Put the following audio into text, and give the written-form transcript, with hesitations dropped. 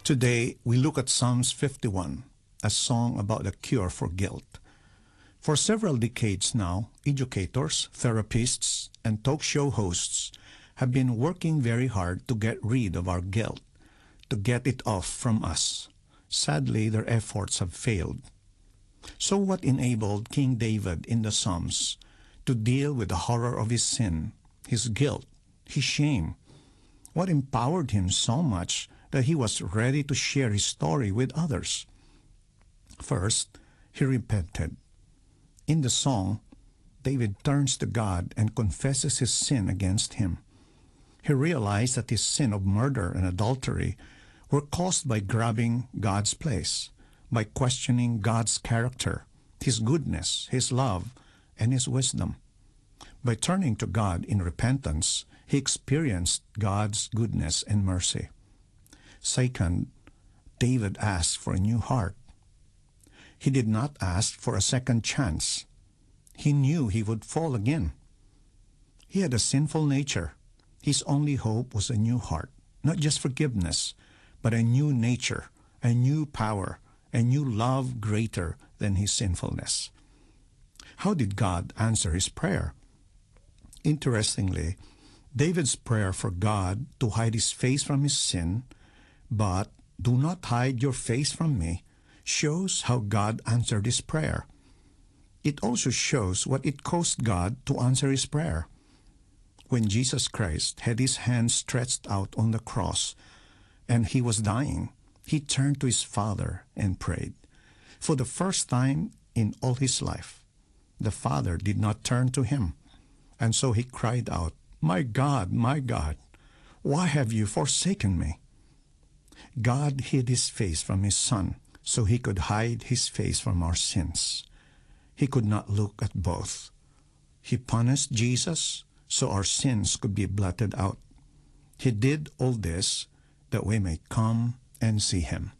Today, we look at Psalms 51, a song about the cure for guilt. For several decades now, educators, therapists, and talk show hosts have been working very hard to get rid of our guilt, to get it off from us. Sadly, their efforts have failed. So what enabled King David in the Psalms to deal with the horror of his sin, his guilt, his shame? What empowered him so much that he was ready to share his story with others? First, he repented. In the song, David turns to God and confesses his sin against him. He realized that his sin of murder and adultery were caused by grabbing God's place, by questioning God's character, His goodness, His love, and His wisdom. By turning to God in repentance, he experienced God's goodness and mercy. Second, David asked for a new heart. He did not ask for a second chance. He knew he would fall again. He had a sinful nature. His only hope was a new heart, not just forgiveness, but a new nature, a new power, a new love greater than his sinfulness. How did God answer his prayer? Interestingly, David's prayer for God to hide his face from his sin, but "do not hide your face from me," shows how God answered his prayer. It also shows what it cost God to answer his prayer. When Jesus Christ had his hands stretched out on the cross and he was dying, he turned to his Father and prayed. For the first time in all his life, the Father did not turn to him, and so he cried out, my God, why have you forsaken me?" God hid his face from his Son so he could hide his face from our sins. He could not look at both. He punished Jesus so our sins could be blotted out. He did all this that we may come and see him.